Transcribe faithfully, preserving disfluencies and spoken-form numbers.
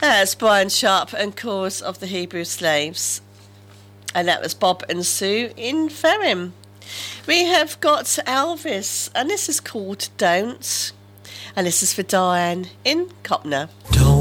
That's Brian Sharp and Cause of the Hebrew Slaves. And that was Bob and Sue in Ferrum. We have got Elvis, and this is called Don't. And this is for Diane in Copner. Don't.